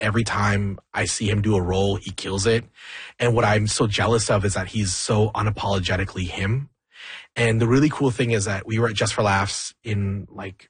every time I see him do a role, he kills it. And what I'm so jealous of is that he's so unapologetically him. And the really cool thing is that we were at Just for Laughs in like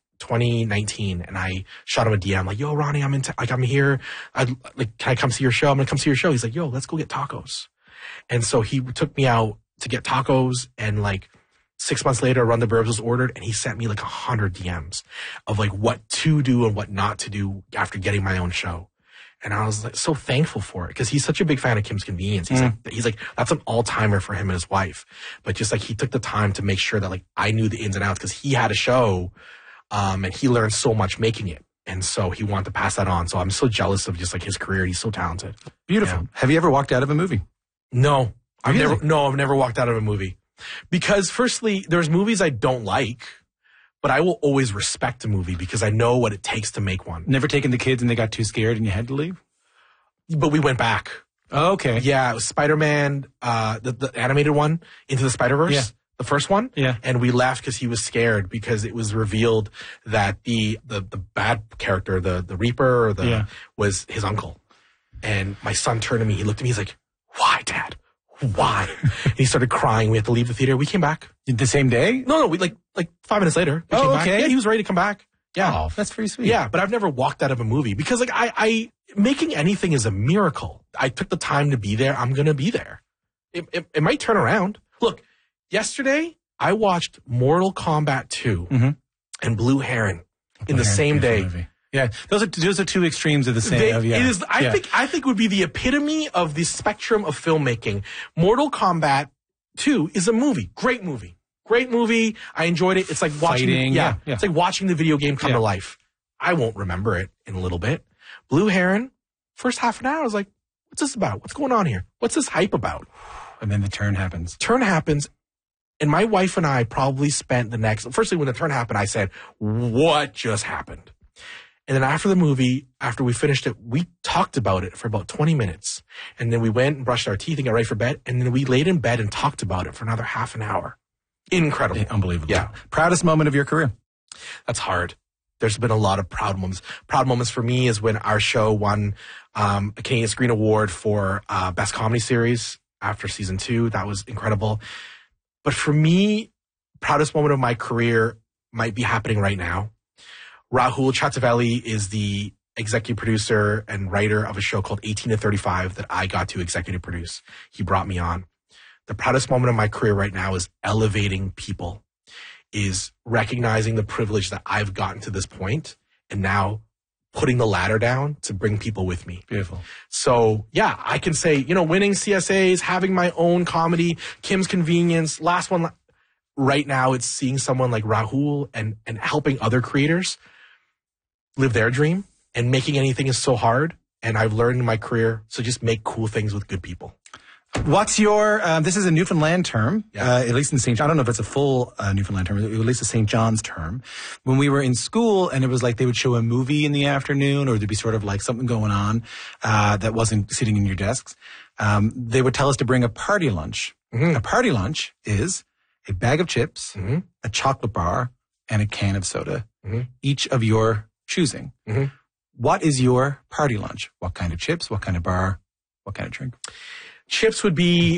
2019, and I shot him a DM like, yo, Ronnie, I'm here. Can I come see your show? I'm going to come see your show. He's like, yo, let's go get tacos. And so he took me out to get tacos, and like 6 months later, Run the Burbs was ordered, and he sent me like 100 DMs of like what to do and what not to do after getting my own show. And I was like so thankful for it because he's such a big fan of Kim's Convenience. He's like, that's an all-timer for him and his wife. But just like he took the time to make sure that like I knew the ins and outs because he had a show, and he learned so much making it. And so he wanted to pass that on. So I'm so jealous of just like his career. He's so talented. Beautiful. Yeah. Have you ever walked out of a movie? No, Really? I've never walked out of a movie because firstly, there's movies I don't like, but I will always respect a movie because I know what it takes to make one. Never taken the kids and they got too scared and you had to leave? But we went back. Oh, okay. Yeah, it was Spider-Man, the animated one, Into the Spider-Verse. Yeah. The first one. Yeah. And we left because he was scared because it was revealed that the bad character, the Reaper, was his uncle. And my son turned to me, he looked at me, he's like, why, Dad? Why? And he started crying. We had to leave the theater. We came back. The same day? No, we like 5 minutes later. We came back. Okay. Yeah, he was ready to come back. Yeah. Oh, that's pretty sweet. Yeah, but I've never walked out of a movie because like I making anything is a miracle. I took the time to be there. I'm going to be there. It might turn around. Look, yesterday I watched Mortal Kombat 2 and Blue Heron in the same day. Movie. Yeah, those are two extremes of the same. It is. I think it would be the epitome of the spectrum of filmmaking. Mortal Kombat 2 is a movie. Great movie. Great movie. I enjoyed it. It's like watching. Fighting, yeah. It's like watching the video game come to life. I won't remember it in a little bit. Blue Heron. First half an hour, I was like, "What's this about? What's going on here? What's this hype about?" And then the turn happens. And my wife and I probably spent the next. Firstly, when the turn happened, I said, "What just happened?" And then after the movie, after we finished it, we talked about it for about 20 minutes. And then we went and brushed our teeth and got ready for bed. And then we laid in bed and talked about it for another half an hour. Incredible. Unbelievable. Yeah. Proudest moment of your career? That's hard. There's been a lot of proud moments. Proud moments for me is when our show won a Canadian Screen Award for Best Comedy Series after season 2. That was incredible. But for me, proudest moment of my career might be happening right now. Rahul Chattavelli is the executive producer and writer of a show called 18 to 35 that I got to executive produce. He brought me on. The proudest moment of my career right now is elevating people, is recognizing the privilege that I've gotten to this point and now putting the ladder down to bring people with me. Beautiful. So yeah, I can say, winning CSAs, having my own comedy, Kim's Convenience, last one. Right now it's seeing someone like Rahul and helping other creators live their dream, and making anything is so hard. And I've learned in my career, so just make cool things with good people. What's your, this is a Newfoundland term, at least in St. John. I don't know if it's a full Newfoundland term, at least a St. John's term. When we were in school and it was like they would show a movie in the afternoon, or there'd be sort of like something going on that wasn't sitting in your desks, they would tell us to bring a party lunch. Mm-hmm. A party lunch is a bag of chips, a chocolate bar, and a can of soda, each of your choosing. What is your party lunch? What kind of chips? What kind of bar? What kind of drink? Chips would be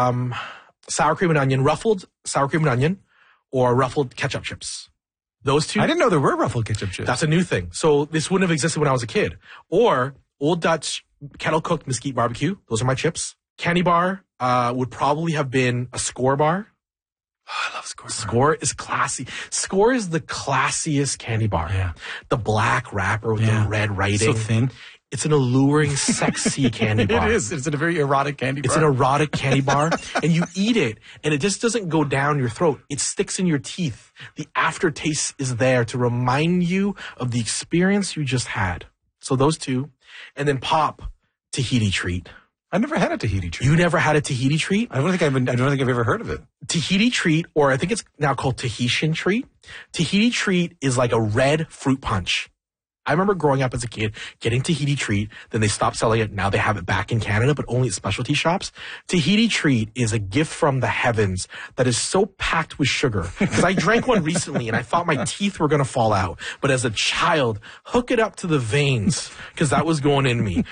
sour cream and onion, ruffled sour cream and onion, or ruffled ketchup chips. Those two. I didn't know there were ruffled ketchup chips. That's a new thing. So this wouldn't have existed when I was a kid. Or Old Dutch kettle cooked mesquite barbecue. Those are my chips. Candy bar would probably have been a Score bar. Oh, I love Score. Score is classy. Score is the classiest candy bar. Yeah. The black wrapper with the red writing. So thin. It's an alluring, sexy candy bar. It is. It's a very erotic candy bar. It's an erotic candy bar. And you eat it, and it just doesn't go down your throat. It sticks in your teeth. The aftertaste is there to remind you of the experience you just had. So those two. And then pop, Tahiti treat. I've never had a Tahiti treat. You never had a Tahiti treat? I don't think I've ever heard of it. Tahiti treat, or I think it's now called Tahitian treat. Tahiti treat is like a red fruit punch. I remember growing up as a kid, getting Tahiti Treat, then they stopped selling it. Now they have it back in Canada, but only at specialty shops. Tahiti Treat is a gift from the heavens that is so packed with sugar. Because I drank one recently and I thought my teeth were going to fall out. But as a child, hook it up to the veins, because that was going in me.